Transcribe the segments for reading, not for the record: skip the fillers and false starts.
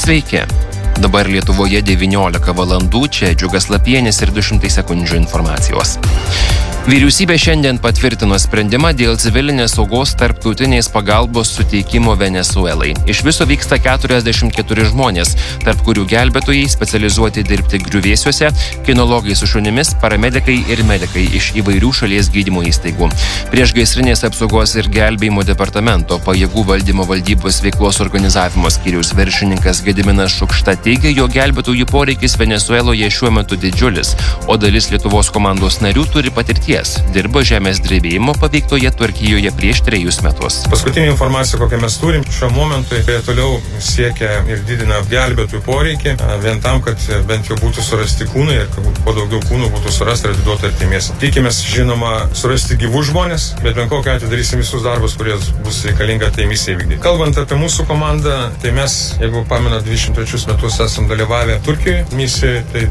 Sveiki. Dabar Lietuvoje 19 valandų, čia Džiugas Lapienis ir 200 sekundžių informacijos. Vyriausybė šiandien patvirtino sprendimą dėl civilinės saugos tarptautinės pagalbos suteikimo Venesuelai. Iš viso vyksta 44 žmonės, tarp kurių gelbėtojai specializuoti dirbti griuvėsiuose, kinologai su šunimis, paramedikai ir medikai iš įvairių šalies gydymo įstaigų. Priešgaisrinės apsaugos ir gelbėjimo departamento pajėgų valdymo valdybos veiklos organizavimo skyriaus viršininkas Gediminas Šukšta teigia, jog gelbėtojų poreikis Venesueloje šiuo metu didžiulis, o dalis Lietuvos komandos narių turi patirties. Dirbo žemės drebėjimo paveiktoje Turkijoje prieš 3 metus. Paskutinė informacija, kokią mes turim šiuo momentu, tai toliau siekia ir didina gelbėtojų poreikį, vien tam, kad bent jau būtų surasti kūnai ir kad kuo daugiau kūnų būtų surasti ir atiduoti artimiesiams. Tikimės, žinoma, surasti gyvus žmonės, bet bent kokiu atveju darysim visus darbus, kurie bus reikalinga tai misijai vykdyti. Kalbant apie mūsų komandą, tai mes, jeigu pamena, 23 metus esam dalyvavę Turkijoje misijoje, tai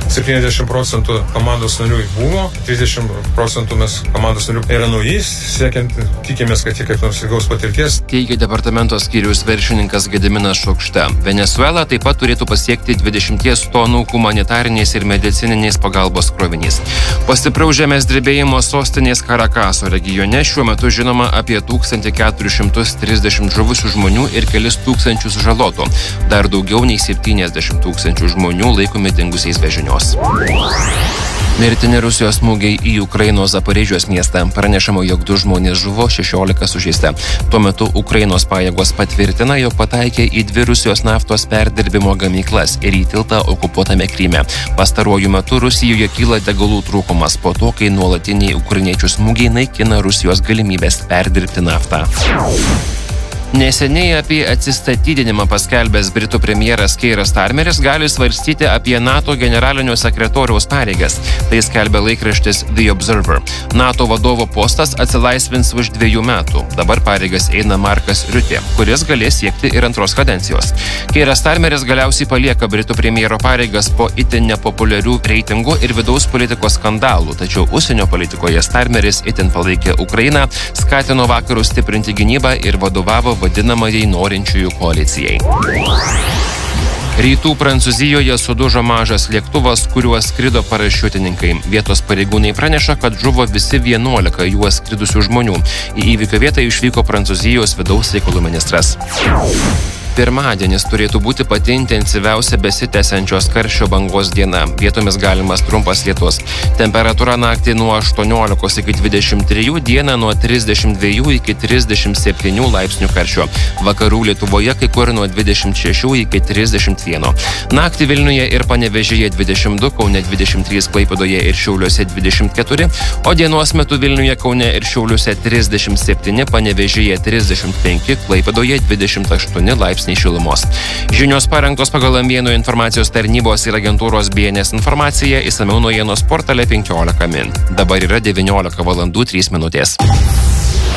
70% komandos narių buvo, 30% mes komandos narių yra nauji, siekiant, tikimės, kad jie kaip nors įgaus patirties. Teigia departamento skyriaus viršininkas Gediminas Šukšta. Venesuela taip pat turėtų pasiekti 20 tonų humanitarinės ir medicininės pagalbos krovinys. Po stipraus žemės drebėjimo sostinės Karakaso regione šiuo metu žinoma apie 1430 žuvusių žmonių ir kelis tūkstančius žalotų. Dar daugiau nei 70 tūkstančių žmonių laikomi dingusiais be žinios. Mirtini Rusijos smūgiai į Ukrainos Zaporižės miestą. Pranešama, jog 2 žmonės žuvo, 16 sužeista. Tuo metu Ukrainos pajėgos patvirtina, jog pataikė į 2 Rusijos naftos perdirbimo gamyklas ir į tiltą okupuotame Kryme. Pastaruoju metu Rusijoje kyla degalų trūkumas po to, kai nuolatiniai ukrainiečių smūgiai naikina Rusijos galimybės perdirbti naftą. Neseniai apie atsistatydinimą paskelbęs Britų premjeras Keiras Starmeris gali svarstyti apie NATO generalinio sekretoriaus pareigas. Tai skelbia laikraštis The Observer. NATO vadovo postas atsilaisvins už 2 metų. Dabar pareigas eina Markas Riutė, kuris galės siekti ir 2 kadencijos. Keiras Starmeris galiausiai palieka Britų premjero pareigas po itin nepopuliarių reitingų ir vidaus politikos skandalų, tačiau užsienio politikoje Starmeris itin palaikė Ukrainą, skatino vakarus stiprinti gynybą ir vadovavo vadinamajai norinčiųjų koalicijai. Rytų Prancūzijoje sudužo mažas lėktuvas, kuriuo skrido parašiutininkai. Vietos pareigūnai praneša, kad žuvo visi 11 juo skridusių žmonių. Į įvykio vietą išvyko Prancūzijos vidaus reikalų ministras. Pirmadienis turėtų būti pati intensyviausia besitęsiančios karščio bangos diena. Vietomis galimas trumpas lietus. Temperatūra naktį nuo 18 iki 23, dieną nuo 32 iki 37 laipsnių karščio. Vakarų Lietuvoje kai kur nuo 26 iki 31. Naktį Vilniuje ir Panevėžyje 22, Kaune 23, Klaipėdoje ir Šiauliuose 24, o dienos metu Vilniuje, Kaune ir Šiauliuose 37, Panevėžyje 35, Klaipėdoje 28 laipsnių šilumos. Žinios parengtos pagal Amvienų informacijos tarnybos ir agentūros BNS informaciją, išsamiau naujienos portale 15 min. Dabar yra 19 valandų 3 minutės.